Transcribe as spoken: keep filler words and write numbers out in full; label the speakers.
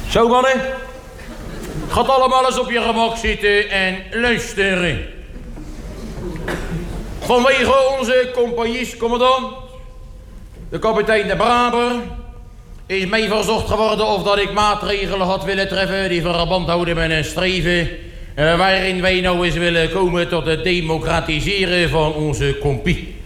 Speaker 1: Zo mannen, gaat allemaal eens op je gemak zitten en luisteren. Vanwege onze compagniescommandant, de kapitein de Braber, is mij verzocht geworden of dat ik maatregelen had willen treffen die verband houden met een streven uh, waarin wij nou eens willen komen tot het democratiseren van onze compie.